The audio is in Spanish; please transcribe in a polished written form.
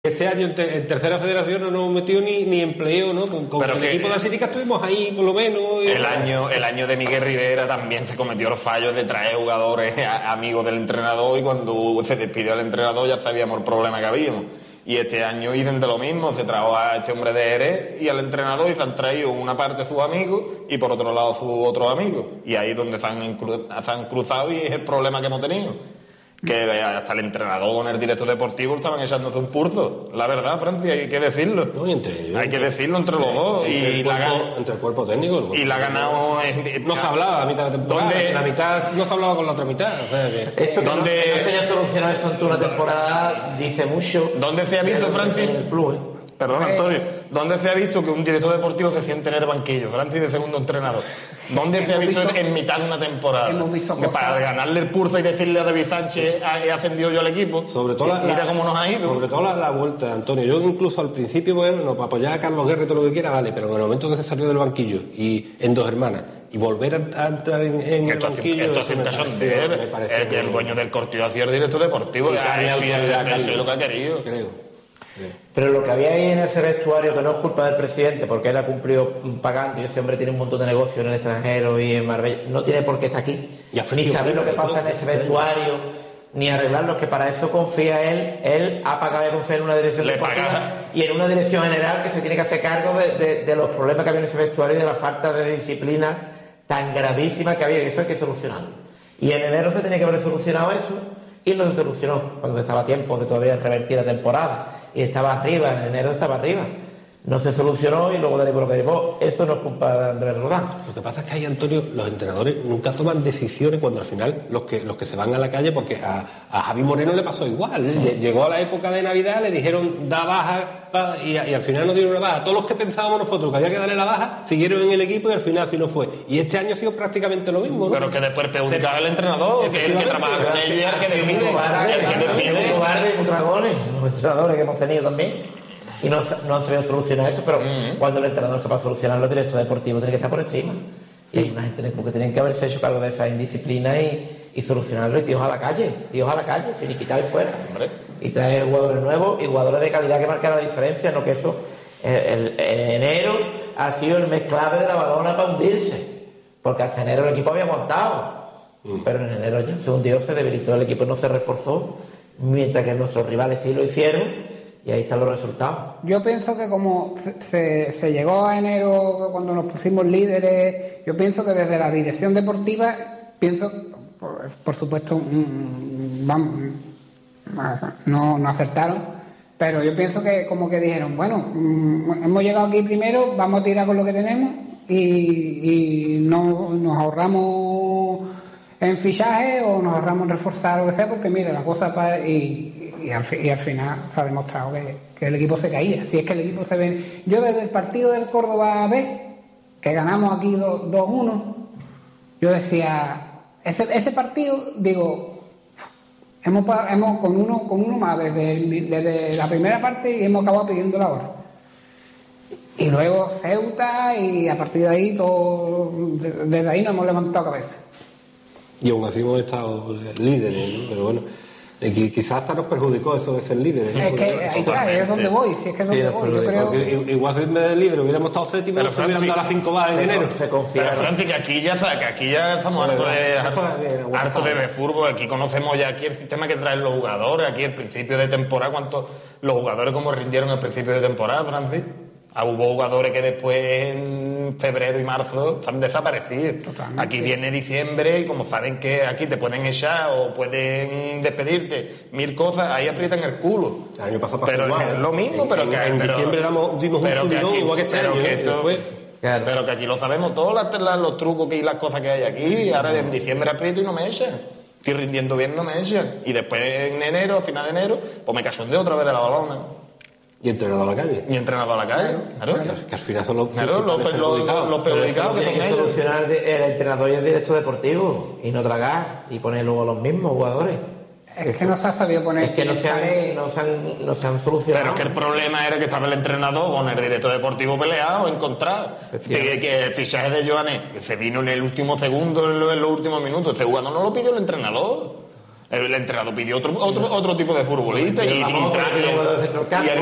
Este año en tercera federación no nos hemos metido ni en playoff, ¿no? Con el equipo de Asítica estuvimos ahí, por lo menos. El año de Miguel Rivera también se cometió los fallos de traer jugadores amigos del entrenador, y cuando se despidió al entrenador ya sabíamos el problema que habíamos. Y este año idem de lo mismo, se trajo a este hombre de Jerez y al entrenador, y se han traído una parte sus amigos y por otro lado sus otros amigos. Y ahí es donde se han cruzado, y es el problema que hemos tenido. Que hasta el entrenador con el director deportivo estaban echándose un purzo. La verdad, Francia, hay que decirlo. No, y entre ellos, hay que decirlo entre los dos. Entre el cuerpo técnico. Y la ha ganado. No se hablaba a mitad de la temporada. La mitad no se hablaba con la otra mitad. O sea que, eso, no se haya solucionado eso en toda una temporada, dice mucho. ¿Dónde se ha visto, Francia? En el club, Perdón, Antonio. ¿Dónde se ha visto que un director deportivo se siente en el banquillo, Francis, de segundo entrenador? ¿Dónde se ha visto en mitad de una temporada? Que para ganarle el pulso y decirle a David Sánchez, he ascendido yo al equipo. Sobre todo mira cómo nos ha ido. Sobre todo la vuelta, Antonio. Yo incluso al principio, bueno, para apoyar a Carlos Guerra y todo lo que quiera, vale, pero en el momento que se salió del banquillo y en Dos Hermanas, y volver a entrar en el banquillo... Esto es un cachondeo. El dueño del Cortillo hacía el director deportivo. Eso es lo que ha querido. Creo. Pero lo que había ahí en ese vestuario, que no es culpa del presidente, porque él ha cumplido pagando, y ese hombre tiene un montón de negocios en el extranjero y en Marbella, no tiene por qué estar aquí, ni saber lo que pasa en ese vestuario, ni arreglarlo, que para eso confía él ha pagado y confía en una dirección deportiva y en una dirección general que se tiene que hacer cargo de los problemas que había en ese vestuario y de la falta de disciplina tan gravísima que había, y eso hay que solucionarlo. Y en enero se tenía que haber solucionado eso, y no se solucionó, cuando estaba a tiempo de todavía revertir la temporada. Y estaba arriba, en enero estaba arriba. No se solucionó y luego derivó lo que derivó. Eso no es culpa de Andrés Rodán. Lo que pasa es que ahí, Antonio, los entrenadores nunca toman decisiones cuando al final los que se van a la calle, porque a Javi Moreno le pasó igual. Llegó a la época de Navidad, le dijeron da baja, y al final no dieron una baja. Todos los que pensábamos nosotros que había que darle la baja siguieron en el equipo y al final así no fue. Y este año ha sido prácticamente lo mismo, ¿no? Pero que después perjudicaba al entrenador, que el que trabaja con ella, el que decide. Los entrenadores que hemos tenido también. Y no han sabido solucionar eso, pero cuando el entrenador es capaz de solucionarlo, el director deportivo tiene que estar por encima. Y hay una gente que tienen que haberse hecho cargo de esa indisciplina y solucionarlo, y tíos a la calle, finiquitado y fuera. Hombre. Y traer jugadores nuevos y jugadores de calidad que marcan la diferencia, no que eso. En enero ha sido el mes clave de la balona para hundirse, porque hasta enero el equipo había aguantado. Pero en enero ya se hundió, se debilitó, el equipo no se reforzó, mientras que nuestros rivales sí lo hicieron. Y ahí están los resultados. Yo pienso que como se llegó a enero cuando nos pusimos líderes, yo pienso que desde la dirección deportiva, por supuesto, no acertaron, pero yo pienso que como que dijeron, bueno, hemos llegado aquí primero, vamos a tirar con lo que tenemos y no nos ahorramos en fichaje o nos ahorramos en reforzar lo que sea, porque mira, la cosa y al final se ha demostrado que el equipo se caía. Si es que el equipo se ve. Yo desde el partido del Córdoba B, que ganamos aquí 2-1, yo decía, ese partido, digo, hemos con uno más desde la primera parte y hemos acabado pidiendo la hora. Y luego Ceuta, y a partir de ahí todo, desde ahí nos hemos levantado cabeza. Y aún así hemos estado líderes, ¿no? Pero bueno, quizás hasta nos perjudicó eso de ser líderes, ¿no? Es que ahí es donde voy, si es que es donde voy, yo creo. Igual si en vez de líder hubiéramos estado séptimos, pero hubiéramos dado las 5 bajas en enero. Pero Francis, que aquí ya estamos hartos de ver fútbol. Aquí conocemos ya aquí el sistema que traen los jugadores, aquí el principio de temporada, los jugadores como rindieron al principio de temporada, Francis. Hubo jugadores que después en febrero y marzo han desaparecido. Totalmente. Aquí viene diciembre y como saben que aquí te pueden echar o pueden despedirte 1000 cosas, ahí aprietan el culo. El año pasado pero igual, es lo mismo, pero que en diciembre dimos un subidón igual que este año. Pero que aquí lo sabemos todos, los trucos y las cosas que hay aquí. Y ahora en diciembre aprieto y no me echan. Estoy rindiendo bien, no me echan. Y después en enero, a final de enero, pues me cachondeo otra vez de la balona. Y entrenado a la calle. Claro. Que al final son los perjudicados. Tiene que solucionar el entrenador y el director deportivo y no tragar y poner luego los mismos jugadores. Es que no se ha sabido poner. Es que no se han solucionado. Pero que el problema era que estaba el entrenador con el director deportivo peleado, encontrado. Que el fichaje de Joanes se vino en el último segundo, en los últimos minutos. Ese jugador no lo pidió el entrenador. El entrenador pidió otro tipo de futbolista y